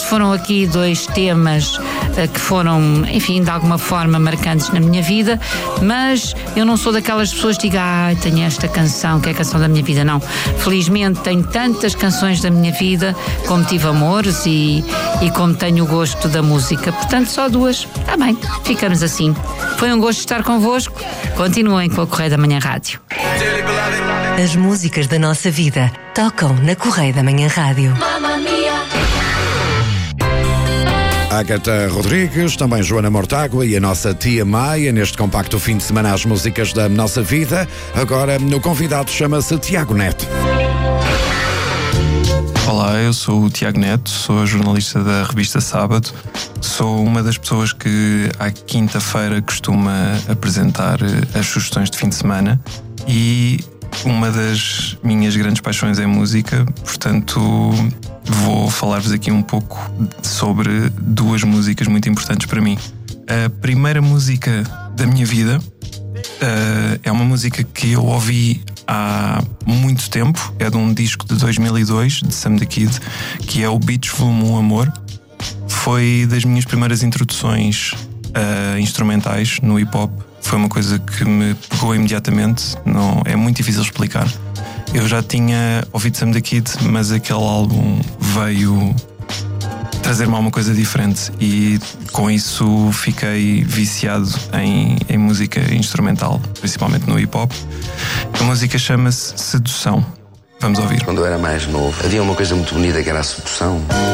foram aqui 2 temas que foram, enfim, de alguma forma marcantes na minha vida, mas eu não sou daquelas pessoas que digam, tenho esta canção, que é a canção da minha vida. Não. Felizmente tenho tantas canções da minha vida, como tive amores e como tenho o gosto da música. Portanto, só 2. Está bem, ficamos assim. Foi um gosto estar convosco. Continuem com a Correia da Manhã Rádio. As músicas da nossa vida tocam na Correia da Manhã Rádio. Ágata Rodrigues, também Joana Mortágua e a nossa tia Maia, neste compacto fim de semana as músicas da nossa vida. Agora o convidado chama-se Tiago Neto. Olá, eu sou o Tiago Neto, sou jornalista da revista Sábado. Sou uma das pessoas que à quinta-feira costuma apresentar as sugestões de fim de semana e uma das minhas grandes paixões é música, portanto vou falar-vos aqui um pouco sobre 2 músicas muito importantes para mim. A primeira música da minha vida é uma música que eu ouvi há muito tempo, é de um disco de 2002 de Sam the Kid, que é o Beach Volume 1 Amor. Foi das minhas primeiras introduções instrumentais no hip-hop. Foi uma coisa que me pegou imediatamente, não, é muito difícil explicar. Eu já tinha ouvido Sam the Kid, mas aquele álbum veio trazer-me alguma coisa diferente e com isso fiquei viciado em música instrumental, principalmente no hip-hop. A música chama-se Sedução. Vamos ouvir. Quando eu era mais novo, havia uma coisa muito bonita que era a sedução.